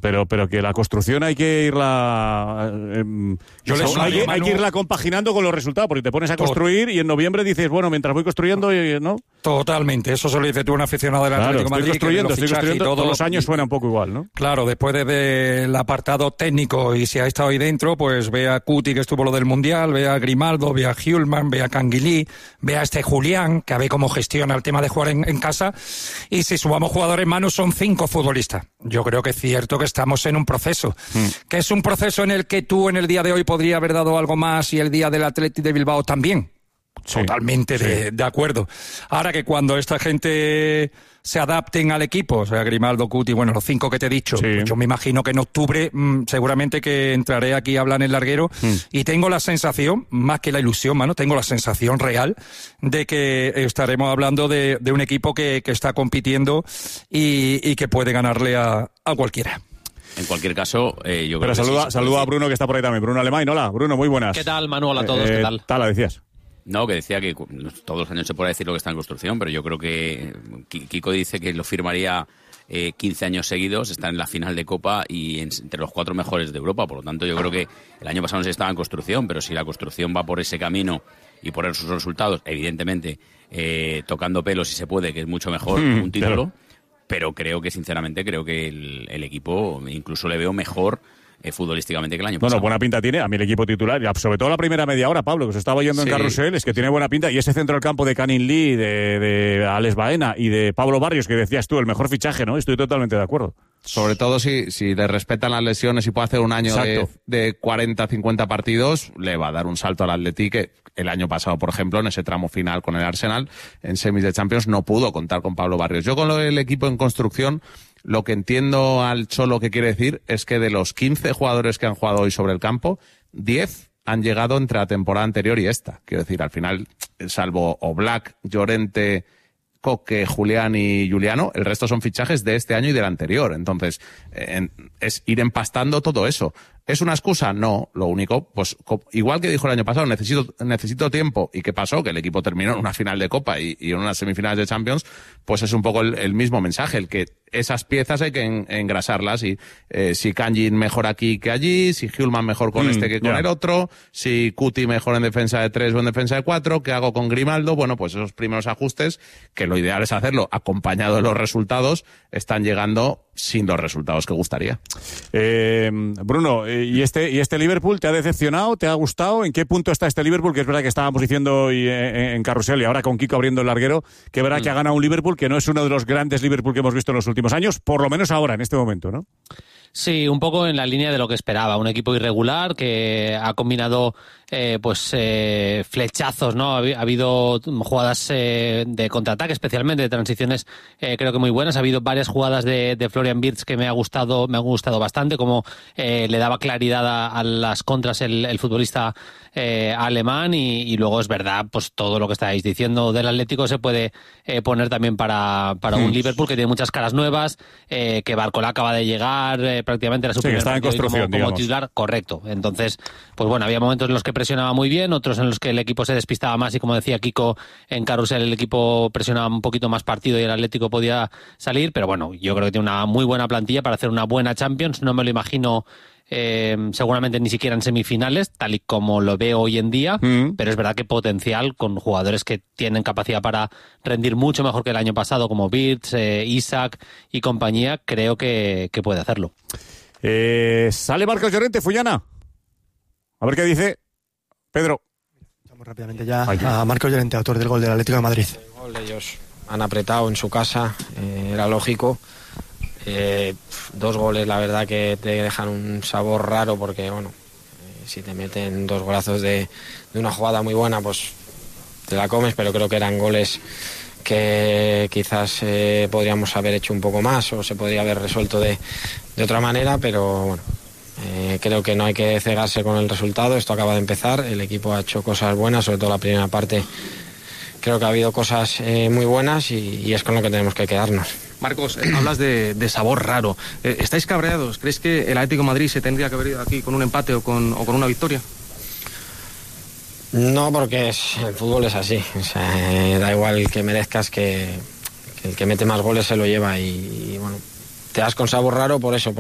pero que la construcción hay que irla hay que irla compaginando con los resultados, porque te pones a construir y en noviembre dices, bueno, mientras voy construyendo, ¿no? Totalmente, eso se lo dice tú un aficionado del Atlético de Madrid. Estoy construyendo, todos los años suena un poco igual, ¿no? Claro, después del apartado técnico, y si ha estado ahí dentro, pues ve a Cuti, que estuvo lo del Mundial, ve a Grimaldo, ve a Hjulman, ve a Canguilí, ve a Julián, que a ver cómo gestiona el tema de jugar en casa, y si sumamos jugadores en mano son 5 futbolistas. Yo creo que es cierto que estamos en un proceso, que es un proceso en el que tú en el día de hoy podría haber dado algo más y el día del Athletic de Bilbao también. Sí, totalmente de acuerdo. Ahora que cuando esta gente se adapten al equipo, o sea, Grimaldo, Cuti, bueno, los 5 que te he dicho, pues yo me imagino que en octubre seguramente que entraré aquí a hablar en el larguero y tengo la sensación, más que la ilusión, mano, tengo la sensación real de que estaremos hablando de un equipo que está compitiendo y que puede ganarle a cualquiera. En cualquier caso, yo creo que saluda a Bruno, que está por ahí también. Bruno Alemán, hola, Bruno, muy buenas. ¿Qué tal, Manuel, a todos? ¿Qué tal? Tala, decías. No, que decía que todos los años se puede decir lo que está en construcción, pero yo creo que Kiko dice que lo firmaría 15 años seguidos, está en la final de Copa y entre los 4 mejores de Europa. Por lo tanto, yo creo que el año pasado no se estaba en construcción, pero si la construcción va por ese camino y por esos resultados, evidentemente, tocando pelos si se puede, que es mucho mejor un título. Claro. Pero sinceramente, creo que el equipo incluso le veo mejor futbolísticamente que el año pasado. Bueno, buena pinta tiene a mí el equipo titular, sobre todo la primera media hora, Pablo, que se estaba yendo en carrusel, es que tiene buena pinta, y ese centro del campo de Canin Lee, de Alex Baena y de Pablo Barrios, que decías tú, el mejor fichaje, ¿no? Estoy totalmente de acuerdo. Sobre todo si le respetan las lesiones y puede hacer un año de 40, 50 partidos, le va a dar un salto al Atleti, que el año pasado, por ejemplo, en ese tramo final con el Arsenal, en semis de Champions, no pudo contar con Pablo Barrios. Yo con el equipo en construcción, lo que entiendo al Cholo que quiere decir es que de los 15 jugadores que han jugado hoy sobre el campo, 10 han llegado entre la temporada anterior y esta. Quiero decir, al final, salvo Oblak, Llorente, Coque, Julián y Juliano, el resto son fichajes de este año y del anterior. Entonces, es ir empastando todo eso. ¿Es una excusa? No. Lo único, pues igual que dijo el año pasado, necesito tiempo. ¿Y qué pasó? Que el equipo terminó en una final de Copa y en unas semifinales de Champions, pues es un poco el mismo mensaje, el que esas piezas hay que engrasarlas, y si Kanji mejor aquí que allí, si Hjulman mejor con este que con el otro, si Cuti mejor en defensa de 3 o en defensa de 4, ¿qué hago con Grimaldo? Bueno, pues esos primeros ajustes, que lo ideal es hacerlo acompañado de los resultados, están llegando sin los resultados que gustaría. Bruno, ¿y este Liverpool te ha decepcionado? ¿Te ha gustado? ¿En qué punto está este Liverpool? Que es verdad que estábamos diciendo hoy en Carrusel, y ahora con Kiko abriendo el larguero, que es verdad que ha ganado un Liverpool que no es uno de los grandes Liverpool que hemos visto en los últimos años, por lo menos ahora, en este momento, ¿no? Sí, un poco en la línea de lo que esperaba. Un equipo irregular que ha combinado flechazos, ¿no? Ha habido jugadas de contraataque, especialmente de transiciones, creo que muy buenas. Ha habido varias jugadas de Florian Wirtz que me ha gustado bastante, como le daba claridad a las contras el futbolista alemán, y luego es verdad, pues todo lo que estáis diciendo del Atlético se puede poner también para un Liverpool que tiene muchas caras nuevas, que Barcola acaba de llegar, prácticamente era su primer está en construcción, como titular, correcto. Entonces, pues bueno, había momentos en los que presionaba muy bien, otros en los que el equipo se despistaba más, y como decía Kiko en Carrusel, el equipo presionaba un poquito más partido y el Atlético podía salir, pero bueno, yo creo que tiene una muy buena plantilla para hacer una buena Champions. No me lo imagino seguramente ni siquiera en semifinales, tal y como lo veo hoy en día, pero es verdad que potencial, con jugadores que tienen capacidad para rendir mucho mejor que el año pasado, como Wirtz, Isaac y compañía, creo que puede hacerlo. ¿Sale Marcos Llorente, Fullana? A ver qué dice Pedro. Vamos rápidamente ya a Marcos Llorente, autor del gol del Atlético de Madrid. El gol, ellos han apretado en su casa, era lógico. 2 goles, la verdad que te dejan un sabor raro, porque bueno, si te meten 2 golazos de una jugada muy buena, pues te la comes, pero creo que eran goles que quizás podríamos haber hecho un poco más, o se podría haber resuelto de otra manera, pero bueno, creo que no hay que cegarse con el resultado. Esto acaba de empezar, el equipo ha hecho cosas buenas, sobre todo la primera parte. Creo que ha habido cosas muy buenas y es con lo que tenemos que quedarnos. Marcos, hablas de sabor raro. ¿Estáis cabreados? ¿Crees que el Atlético de Madrid se tendría que haber ido aquí con un empate o con una victoria? No, porque el fútbol es así. O sea, da igual que merezcas, que el que mete más goles se lo lleva, y bueno, te das con sabor raro por eso.